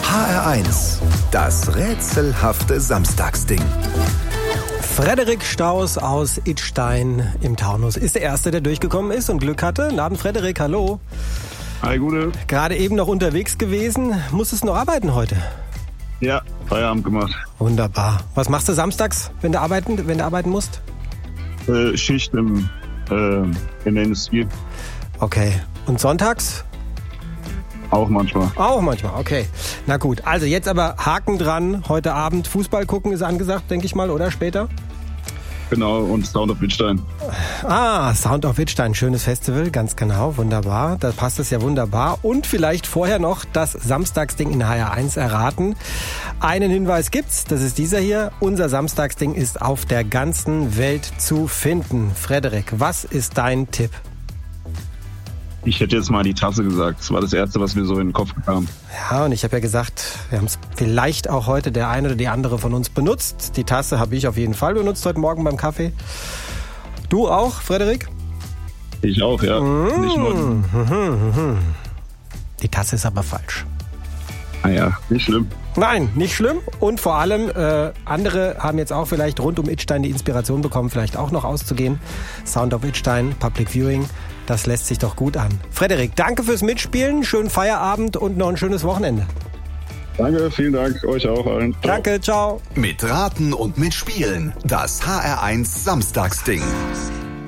HR1, das rätselhafte Samstagsding. Frederik Staus aus Idstein im Taunus ist der Erste, der durchgekommen ist und Glück hatte. Guten Abend, Frederik, hallo. Hi, Gute. Gerade eben noch unterwegs gewesen. Musstest du noch arbeiten heute? Ja, Feierabend gemacht. Wunderbar. Was machst du samstags, wenn du arbeiten musst? Schicht in der Industrie. Okay. Und sonntags? Auch manchmal. Auch manchmal, okay. Na gut, also jetzt aber Haken dran. Heute Abend Fußball gucken ist angesagt, denke ich mal, oder später? Genau, und Sound of Idstein. Sound of Idstein, schönes Festival, ganz genau, wunderbar. Da passt es ja wunderbar. Und vielleicht vorher noch das Samstagsding in HR1 erraten. Einen Hinweis gibt's, das ist dieser hier. Unser Samstagsding ist auf der ganzen Welt zu finden. Frederik, was ist dein Tipp? Ich hätte jetzt mal die Tasse gesagt. Das war das Erste, was mir so in den Kopf kam. Ja, und ich habe ja gesagt, wir haben es vielleicht auch heute der eine oder die andere von uns benutzt. Die Tasse habe ich auf jeden Fall benutzt heute Morgen beim Kaffee. Du auch, Frederik? Ich auch, ja. Nicht nur. Die Tasse ist aber falsch. Naja, nicht schlimm. Nein, nicht schlimm. Und vor allem, andere haben jetzt auch vielleicht rund um Idstein die Inspiration bekommen, vielleicht auch noch auszugehen. Sound of Idstein, Public Viewing, das lässt sich doch gut an. Frederik, danke fürs Mitspielen, schönen Feierabend und noch ein schönes Wochenende. Danke, vielen Dank, euch auch allen. Ciao. Danke, ciao. Mit Raten und Mitspielen, das HR1 Samstagsding.